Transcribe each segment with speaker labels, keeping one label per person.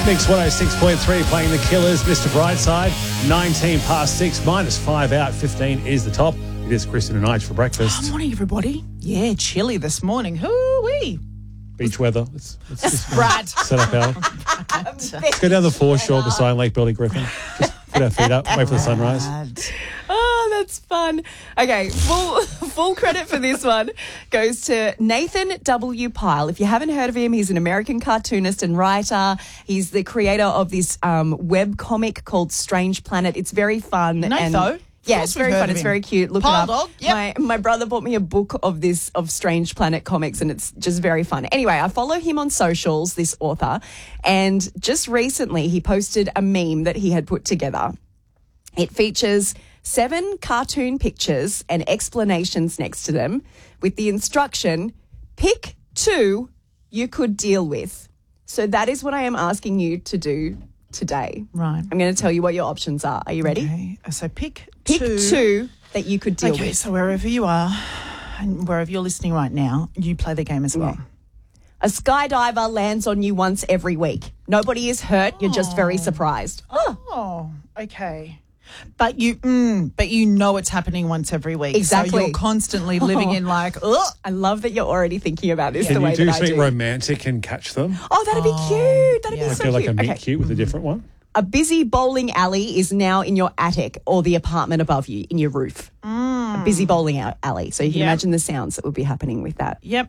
Speaker 1: Mix 106.3 playing The Killers, Mr. Brightside. 19 past 6, minus 5 out, 15 is the top. It is Kristen and Nige for breakfast.
Speaker 2: Morning, everybody. Yeah, chilly this morning. Hoo-wee.
Speaker 1: Beach weather. Let's just
Speaker 2: Brad.
Speaker 1: set up our... Let's go down the foreshore beside Lake Burley Griffin. Just put our feet up, wait for the sunrise.
Speaker 3: Oh, that's fun. Okay, full credit for this one goes to Nathan W. Pyle. If you haven't heard of him, he's an American cartoonist and writer. He's the creator of this web comic called Strange Planet. It's very fun.
Speaker 2: Natho?
Speaker 3: Yeah, it's very fun. It's very cute. Look
Speaker 2: Pile
Speaker 3: it up.
Speaker 2: dog, yep.
Speaker 3: My brother bought me a book of Strange Planet comics, and it's just very fun. Anyway, I follow him on socials, this author, and just recently he posted a meme that he had put together. It features 7 cartoon pictures and explanations next to them with the instruction, pick 2 you could deal with. So that is what I am asking you to do today.
Speaker 2: Right.
Speaker 3: I'm going to tell you what your options are. Are you ready?
Speaker 2: Okay, so pick
Speaker 3: Pick two that you could deal
Speaker 2: Okay,
Speaker 3: with.
Speaker 2: so wherever you are and wherever you're listening right now, you play the game as well.
Speaker 3: A skydiver lands on you once every week. Nobody is hurt. You're just very surprised.
Speaker 2: Oh, okay. But you know it's happening once every week.
Speaker 3: Exactly.
Speaker 2: So you're constantly living in like, ugh.
Speaker 3: I love that you're already thinking about this
Speaker 1: Can
Speaker 3: the way
Speaker 1: you do
Speaker 3: that I
Speaker 1: something
Speaker 3: do.
Speaker 1: romantic and catch them?
Speaker 3: Oh, that'd be cute. That'd be
Speaker 1: Like
Speaker 3: so
Speaker 1: go like
Speaker 3: cute.
Speaker 1: a meet
Speaker 3: Okay.
Speaker 1: cute with a different one?
Speaker 3: A busy bowling alley is now in your attic or the apartment above you, in your roof. A busy bowling alley. So you can
Speaker 2: Yep.
Speaker 3: imagine the sounds that would be happening with that.
Speaker 2: Yep.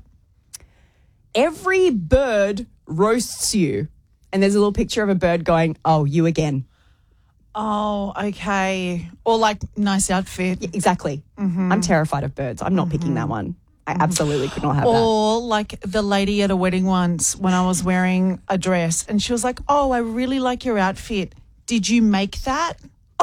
Speaker 3: Every bird roasts you. And there's a little picture of a bird going, oh, you again.
Speaker 2: Oh, okay. Or like nice outfit.
Speaker 3: Exactly. I'm terrified of birds. I'm not picking that one. I absolutely could not have that.
Speaker 2: Or like the lady at a wedding once when I was wearing a dress and she was like, oh, I really like your outfit. Did you make that?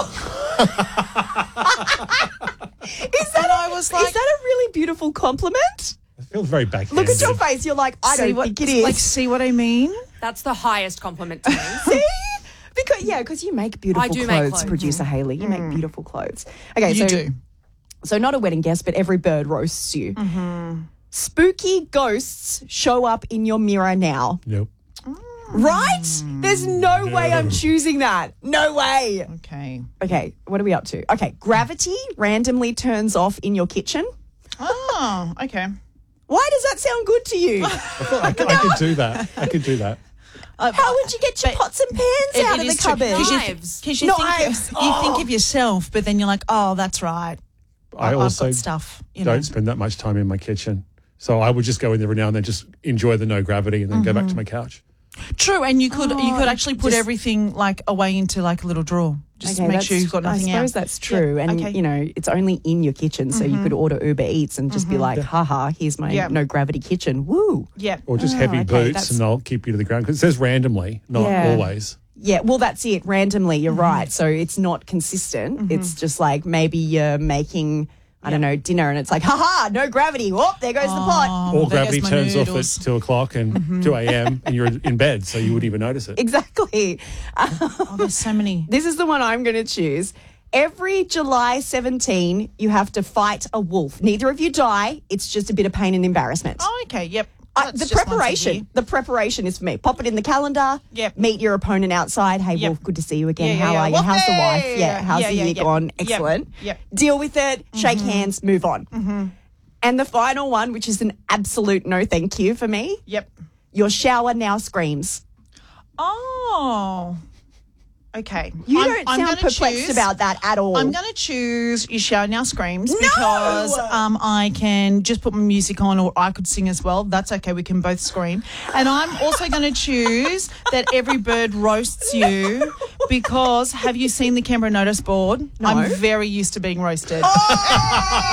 Speaker 3: Is that a really beautiful compliment?
Speaker 1: It feels very backhanded.
Speaker 3: Look at your face. You're like, I don't think it is.
Speaker 2: Like, see what I mean?
Speaker 4: That's the highest compliment to me.
Speaker 3: See? Because you make beautiful
Speaker 4: I do
Speaker 3: clothes,
Speaker 4: make clothes.
Speaker 3: Producer Hayley. You make beautiful clothes. Okay,
Speaker 2: You do.
Speaker 3: So not a wedding guest, but every bird roasts you. Spooky ghosts show up in your mirror now.
Speaker 1: Nope.
Speaker 3: Right? There's no way I'm choosing that. No way.
Speaker 2: Okay.
Speaker 3: Okay, what are we up to? Okay, gravity randomly turns off in your kitchen.
Speaker 2: Oh, okay.
Speaker 3: Why does that sound good to you?
Speaker 1: I could do that. I could do that.
Speaker 3: How would you get your pots and pans out of the cupboard?
Speaker 4: Knives.
Speaker 2: Because you
Speaker 3: Knives.
Speaker 2: think of yourself, but then you're like, oh, that's right.
Speaker 1: I
Speaker 2: I've
Speaker 1: also
Speaker 2: got stuff. You
Speaker 1: don't
Speaker 2: know.
Speaker 1: spend that much time in my kitchen. So I would just go in there every now and then, just enjoy the no gravity and then go back to my couch.
Speaker 2: True, and you could actually put everything like away into like a little drawer. Just
Speaker 3: Okay,
Speaker 2: make sure you've got nothing
Speaker 3: I suppose
Speaker 2: out.
Speaker 3: that's true.
Speaker 2: Yeah,
Speaker 3: And,
Speaker 2: okay.
Speaker 3: you know, it's only in your kitchen, so you could order Uber Eats and just be like, haha, here's my
Speaker 2: Yeah.
Speaker 3: no-gravity kitchen. Woo.
Speaker 2: Yeah.
Speaker 1: Or just heavy
Speaker 3: okay,
Speaker 1: boots
Speaker 3: that's-
Speaker 1: and they'll keep you to the ground. Because it says randomly, not
Speaker 3: Yeah.
Speaker 1: always.
Speaker 3: Yeah, well, that's it. Randomly, you're right. So it's not consistent. It's just like maybe you're making, I don't know, dinner and it's like, haha, no gravity. Whoop, there goes the pot.
Speaker 1: Or
Speaker 2: there
Speaker 1: gravity
Speaker 2: goes my
Speaker 1: turns
Speaker 2: noodles.
Speaker 1: off at 2 o'clock and 2 a.m. and you're in bed, so you wouldn't even notice it.
Speaker 3: Exactly.
Speaker 2: Oh, there's so many.
Speaker 3: This is the one I'm going to choose. Every July 17, you have to fight a wolf. Neither of you die. It's just a bit of pain and embarrassment.
Speaker 2: Oh, okay. Yep.
Speaker 3: The
Speaker 2: That's just once a
Speaker 3: preparation.
Speaker 2: year.
Speaker 3: The preparation is for me. Pop it in the calendar.
Speaker 2: Yep.
Speaker 3: Meet your opponent outside. Hey,
Speaker 2: Yep.
Speaker 3: Wolf, good to see you again.
Speaker 2: Yeah,
Speaker 3: How
Speaker 2: yeah,
Speaker 3: are you?
Speaker 2: yeah.
Speaker 3: How's the wife?
Speaker 2: Whoopee!
Speaker 3: Yeah. How's
Speaker 2: Yeah,
Speaker 3: the
Speaker 2: yeah,
Speaker 3: year
Speaker 2: yep.
Speaker 3: gone?
Speaker 2: Yep.
Speaker 3: Excellent.
Speaker 2: Yep.
Speaker 3: Deal with it. Shake hands. Move on. And the final one, which is an absolute no thank you for me.
Speaker 2: Yep.
Speaker 3: Your shower now screams.
Speaker 2: Oh. Okay.
Speaker 3: You
Speaker 2: I'm
Speaker 3: don't sound
Speaker 2: gonna
Speaker 3: perplexed
Speaker 2: choose-
Speaker 3: about that at all.
Speaker 2: I'm going to choose You Shower Now Screams because I can just put my music on, or I could sing as well. That's okay. We can both scream. And I'm also going to choose that Every Bird Roasts You because have you seen the Canberra notice board?
Speaker 3: No.
Speaker 2: I'm very used to being roasted.